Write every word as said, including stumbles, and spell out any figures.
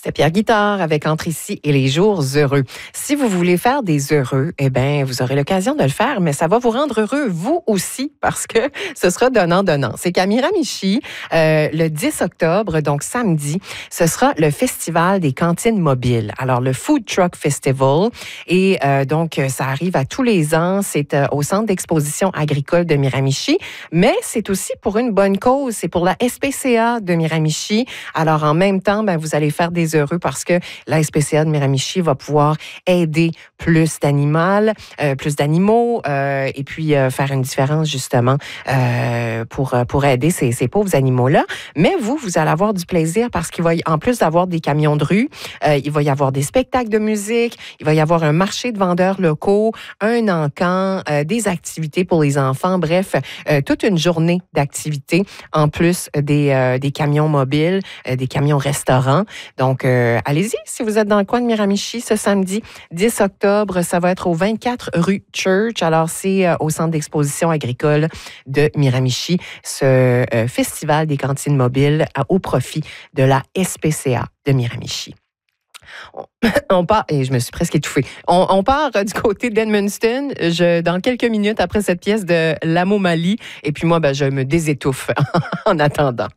C'est Pierre Guitard avec Entre ici et les jours heureux. Si vous voulez faire des heureux, eh bien, vous aurez l'occasion de le faire, mais ça va vous rendre heureux, vous aussi, parce que ce sera donnant-donnant. C'est qu'à Miramichi, euh, le dix octobre, donc samedi, ce sera le Festival des cantines mobiles. Alors, le Food Truck Festival. Et euh, donc, ça arrive à tous les ans. C'est euh, au Centre d'exposition agricole de Miramichi, mais c'est aussi pour une bonne cause. C'est pour la S P C A de Miramichi. Alors, en même temps, ben, vous allez faire des heureux parce que la S P C A de Miramichi va pouvoir aider plus d'animaux, euh, plus d'animaux euh, et puis euh, faire une différence justement euh, pour, pour aider ces, ces pauvres animaux-là. Mais vous, vous allez avoir du plaisir parce qu'il va y, en plus d'avoir des camions de rue, euh, il va y avoir des spectacles de musique, il va y avoir un marché de vendeurs locaux, un encan, euh, des activités pour les enfants, bref, euh, toute une journée d'activités en plus des, euh, des camions mobiles, euh, des camions restaurants. Donc, euh, allez-y, si vous êtes dans le coin de Miramichi, ce samedi dix octobre, ça va être au vingt-quatre rue Church. Alors, c'est euh, au Centre d'exposition agricole de Miramichi, ce euh, festival des cantines mobiles à, au profit de la S P C A de Miramichi. On, on part, et je me suis presque étouffée, on, on part euh, du côté d'Edmundston je, dans quelques minutes après cette pièce de L'Amo Mali. Et puis moi, ben, je me désétouffe en attendant.